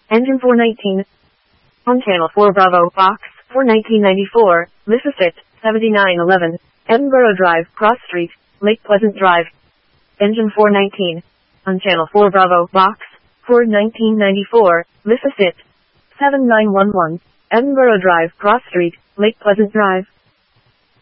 Engine 419. On Channel 4 Bravo, Fox, for 1994, Mississippi, 7911, Edinburgh Drive, Cross Street, Lake Pleasant Drive. Engine 419. On Channel 4 Bravo, Fox, for 1994, Mississippi, 7911, Edinburgh Drive, Cross Street, Lake Pleasant Drive.